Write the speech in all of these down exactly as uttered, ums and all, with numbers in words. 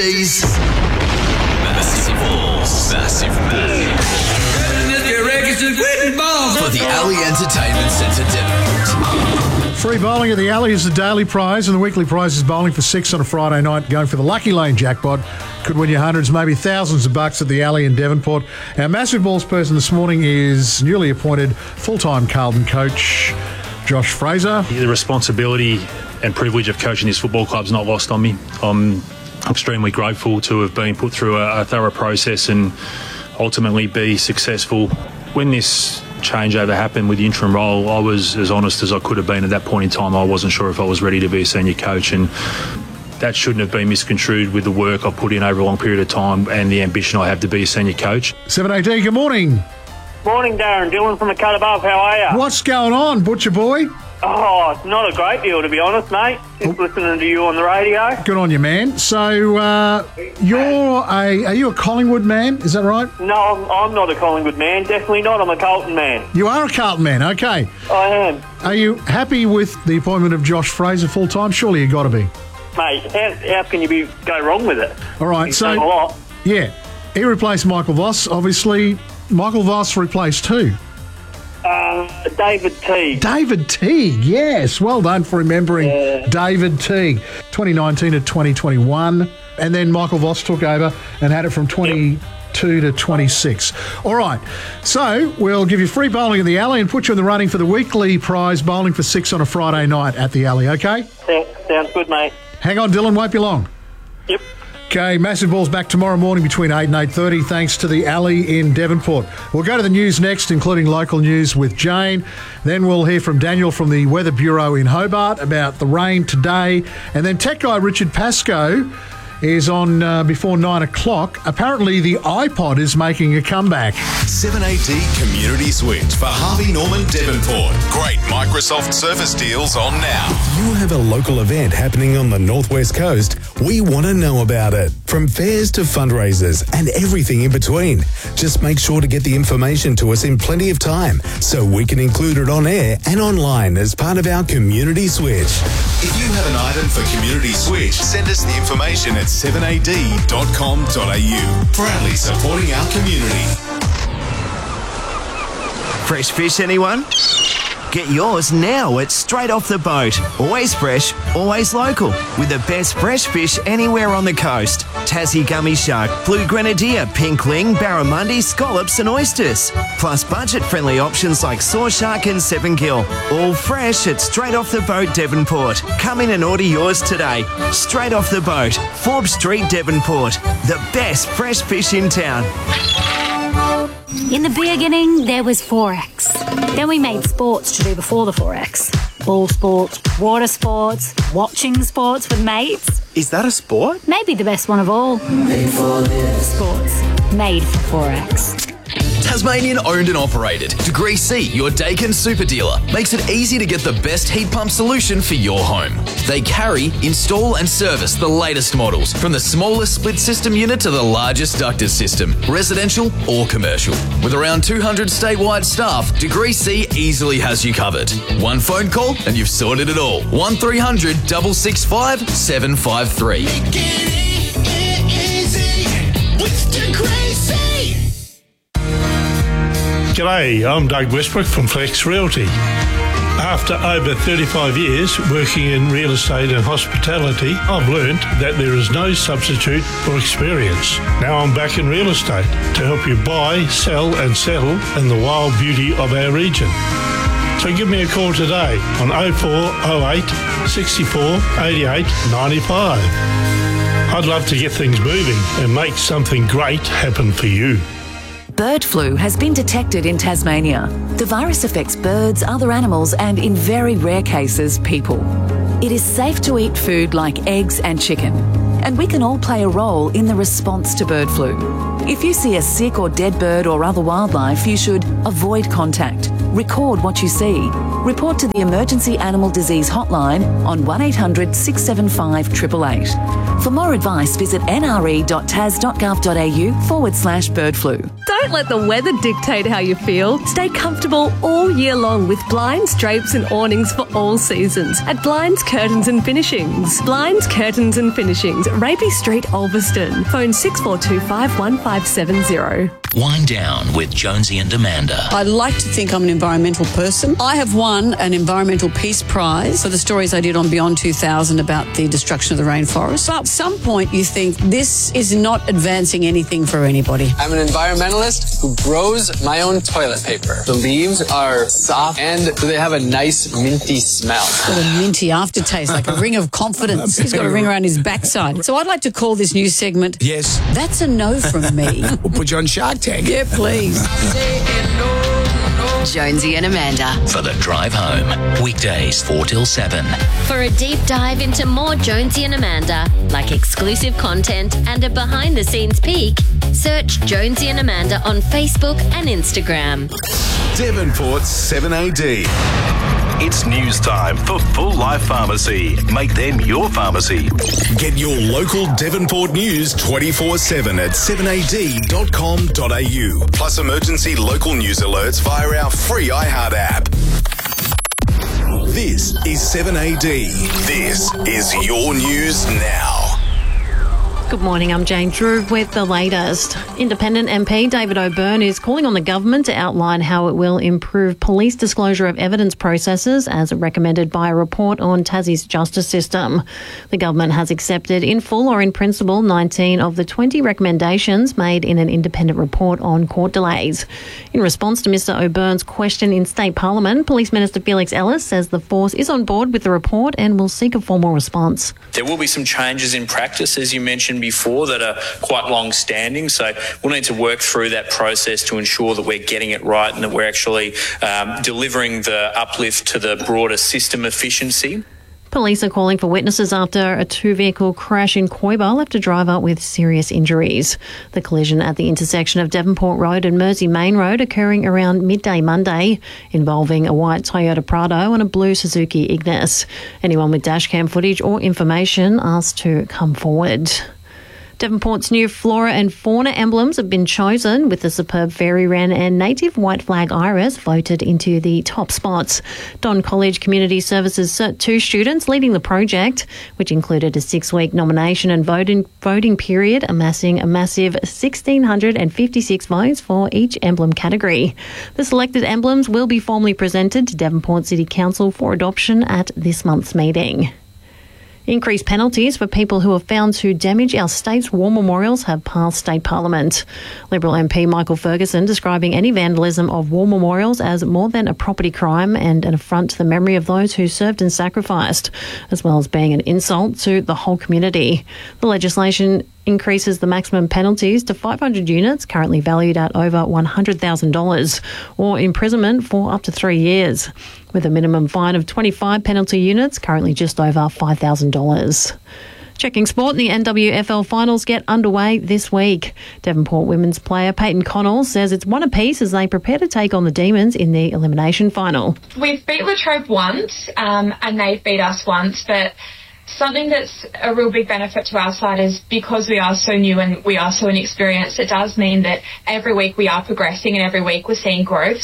Massive balls. Massive balls. For the Alley Entertainment Centre Devonport. Free bowling at the Alley is the daily prize, and the weekly prize is bowling for six on a Friday night. Going for the Lucky Lane jackpot. Could win you hundreds, maybe thousands of bucks at the Alley in Devonport. Our Massive Balls person this morning is newly appointed full-time Carlton coach, Josh Fraser. The responsibility and privilege of coaching this football club is not lost on me. I'm extremely grateful to have been put through a, a thorough process and ultimately be successful. When this changeover happened with the interim role, I was as honest as I could have been at that point in time. I wasn't sure if I was ready to be a senior coach, and that shouldn't have been misconstrued with the work I've put in over a long period of time and the ambition I have to be a senior coach. seven A D, good morning. Morning, Darren. Dylan from the Cut Above. How are you? What's going on, Butcher Boy? Oh, it's not a great deal, to be honest, mate. Just oh. listening to you on the radio. Good on you, man. So, uh, you're a... Are you a Collingwood man? Is that right? No, I'm, I'm not a Collingwood man. Definitely not. I'm a Carlton man. You are a Carlton man, okay. I am. Are you happy with the appointment of Josh Fraser full-time? Surely you got to be. Mate, how, how can you be go wrong with it? All right, He's so... done a lot. Yeah. He replaced Michael Voss, obviously. Michael Voss replaced who? Uh, David Teague. David Teague, yes. Well done for remembering yeah. David Teague. twenty nineteen to twenty twenty-one. And then Michael Voss took over and had it from twenty-two yep. to twenty-six. All right. So we'll give you free bowling in the Alley and put you in the running for the weekly prize, bowling for six on a Friday night at the Alley, okay? Yeah, sounds good, mate. Hang on, Dylan. Won't be long. Yep. Okay, Massive Balls back tomorrow morning between eight and eight thirty, thanks to the Alley in Devonport. We'll go to the news next, including local news with Jane. Then we'll hear from Daniel from the Weather Bureau in Hobart about the rain today. And then tech guy Richard Pascoe is on uh, before nine o'clock. Apparently the iPod is making a comeback. seven A D Community Switch for Harvey Norman Devonport. Great Microsoft Surface deals on now. If you have a local event happening on the Northwest Coast, we want to know about it. From fairs to fundraisers and everything in between. Just make sure to get the information to us in plenty of time so we can include it on air and online as part of our Community Switch. If you have an item for Community Switch, send us the information at seven A D dot com dot A U. Proudly supporting our community. Fresh fish, anyone? Get yours now at Straight Off the Boat. Always fresh, always local. With the best fresh fish anywhere on the coast. Tassie gummy shark, blue grenadier, pink ling, barramundi, scallops and oysters. Plus budget-friendly options like saw shark and seven gill. All fresh at Straight Off the Boat Devonport. Come in and order yours today. Straight Off the Boat, Forbes Street, Devonport. The best fresh fish in town. In the beginning, there was Forex. Then we made sports to do before the Forex. Ball sports, water sports, watching sports with mates. Is that a sport? Maybe the best one of all. Made for this. Sports. Made for Forex. Tasmanian owned and operated. Degree C, your Dakin super dealer, makes it easy to get the best heat pump solution for your home. They carry, install and service the latest models, from the smallest split system unit to the largest ducted system, residential or commercial. With around two hundred statewide staff, Degree C easily has you covered. One phone call and you've sorted it all. one three hundred, six six five, seven five three. Make it easy with Degree C. G'day, I'm Doug Westbrook from Flex Realty. After over thirty-five years working in real estate and hospitality, I've learned that there is no substitute for experience. Now I'm back in real estate to help you buy, sell and settle in the wild beauty of our region. So give me a call today on oh four oh eight, six four, eighty-eight, ninety-five. I'd love to get things moving and make something great happen for you. Bird flu has been detected in Tasmania. The virus affects birds, other animals and, in very rare cases, people. It is safe to eat food like eggs and chicken, and we can all play a role in the response to bird flu. If you see a sick or dead bird or other wildlife, you should avoid contact, record what you see, report to the Emergency Animal Disease Hotline on one eight hundred, six seven five, eight eight eight. For more advice, visit nre.tas.gov.au forward slash bird flu. Don't let the weather dictate how you feel. Stay comfortable all year long with blinds, drapes and awnings for all seasons at Blinds, Curtains and Finishings. Blinds, Curtains and Finishings, Rapey Street, Ulverston. Phone six four two five, one five seven zero. Wind Down with Jonesy and Amanda. I like to think I'm an environmental person. I have won an Environmental Peace Prize for the stories I did on Beyond two thousand about the destruction of the rainforest. But at some point you think this is not advancing anything for anybody. I'm an environmentalist who grows my own toilet paper. The leaves are soft and they have a nice minty smell. It's got a minty aftertaste, like a ring of confidence. He's got a ring around his backside. So I'd like to call this new segment, Yes. That's a No from Me. We'll put you on Shark Tank. Yeah, please. Jonesy and Amanda. For the drive home. Weekdays four till seven. For a deep dive into more Jonesy and Amanda, like exclusive content and a behind-the-scenes peek, search Jonesy and Amanda on Facebook and Instagram. Devonport's seven A D. It's news time for Full Life Pharmacy. Make them your pharmacy. Get your local Devonport news twenty-four seven at seven a d dot com dot a u. Plus emergency local news alerts via our free iHeart app. This is seven A D. This is your news now. Good morning, I'm Jane Drew with the latest. Independent M P David O'Byrne is calling on the government to outline how it will improve police disclosure of evidence processes as recommended by a report on Tassie's justice system. The government has accepted in full or in principle nineteen of the twenty recommendations made in an independent report on court delays. In response to Mr O'Byrne's question in State Parliament, Police Minister Felix Ellis says the force is on board with the report and will seek a formal response. There will be some changes in practice, as you mentioned before, that are quite long-standing. So we'll need to work through that process to ensure that we're getting it right and that we're actually um, delivering the uplift to the broader system efficiency. Police are calling for witnesses after a two-vehicle crash in Coiba left a driver with serious injuries. The collision at the intersection of Devonport Road and Mersey Main Road occurring around midday Monday, involving a white Toyota Prado and a blue Suzuki Ignis. Anyone with dashcam footage or information asked to come forward. Devonport's new flora and fauna emblems have been chosen, with the superb fairy wren and native white flag iris voted into the top spots. Don College Community Services Cert two students leading the project, which included a six-week nomination and voting, voting period, amassing a massive one thousand six hundred fifty-six votes for each emblem category. The selected emblems will be formally presented to Devonport City Council for adoption at this month's meeting. Increased penalties for people who are found to damage our state's war memorials have passed state parliament. Liberal M P Michael Ferguson describing any vandalism of war memorials as more than a property crime and an affront to the memory of those who served and sacrificed, as well as being an insult to the whole community. The legislation increases the maximum penalties to five hundred units, currently valued at over one hundred thousand dollars, or imprisonment for up to three years, with a minimum fine of twenty-five penalty units, currently just over five thousand dollars. Checking sport, the N W F L finals get underway this week. Devonport women's player Peyton Connell says it's one apiece as they prepare to take on the Demons in the elimination final. We've beat Latrobe once, um, and they've beat us once, but something that's a real big benefit to our side is because we are so new and we are so inexperienced, it does mean that every week we are progressing and every week we're seeing growth.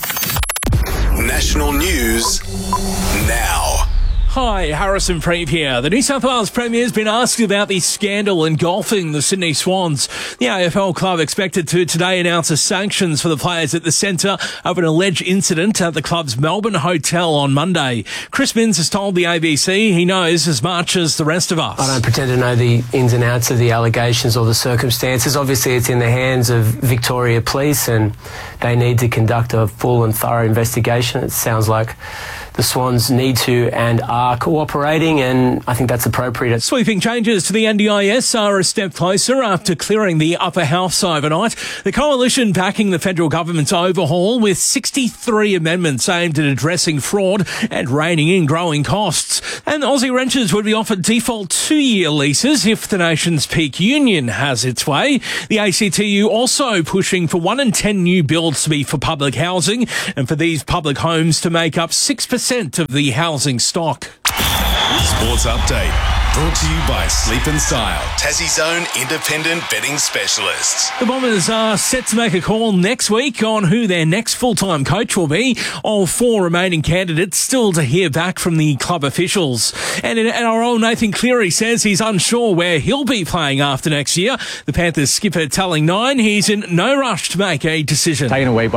National news now. Hi, Harrison Preeve here. The New South Wales Premier has been asked about the scandal engulfing the Sydney Swans. The A F L club expected to today announce a sanctions for the players at the centre of an alleged incident at the club's Melbourne hotel on Monday. Chris Minns has told the A B C he knows as much as the rest of us. I don't pretend to know the ins and outs of the allegations or the circumstances. Obviously, it's in the hands of Victoria Police and they need to conduct a full and thorough investigation. It sounds like the Swans need to and are cooperating, and I think that's appropriate. Sweeping changes to the N D I S are a step closer after clearing the upper house overnight. The coalition backing the federal government's overhaul with sixty-three amendments aimed at addressing fraud and reining in growing costs. And Aussie renters would be offered default two-year leases if the nation's peak union has its way. The A C T U also pushing for one in ten new builds to be for public housing and for these public homes to make up six percent of the housing stock. Sports Update. Brought to you by Sleep and Style, Tassie's own independent betting specialists. The Bombers are set to make a call next week on who their next full-time coach will be. All four remaining candidates still to hear back from the club officials. And, and our old Nathan Cleary says he's unsure where he'll be playing after next year. The Panthers skipper telling Nine he's in no rush to make a decision. Taken away by